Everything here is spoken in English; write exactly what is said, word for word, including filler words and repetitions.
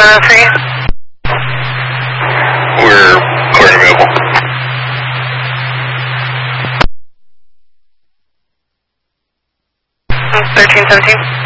uh, for you? We're clear and available. thirteen seventeen.